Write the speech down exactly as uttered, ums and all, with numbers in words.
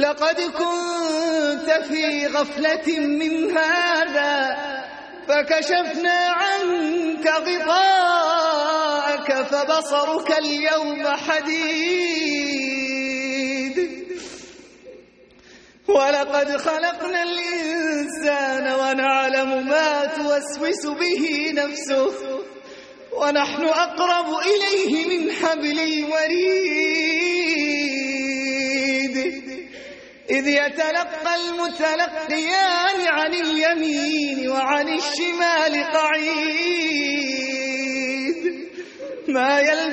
لقد كنت في غفلة من هذا فكشفنا عنك غطاءك فبصرك اليوم حديد ولقد خلقنا الإنسان ونعلم ما توسوس به نفسه ونحن أقرب إليه من حبل الوريد إذ يتلقى المتلقيان عن اليمين وعن الشمال قعيد ما يلبث